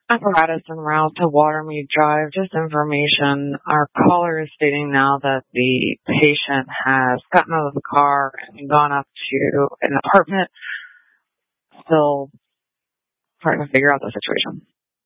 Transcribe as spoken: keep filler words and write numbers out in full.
apparatus en route to Watermead Drive. Just information. Our caller is stating now that the patient has gotten out of the car and gone up to an apartment. Still trying to figure out the situation.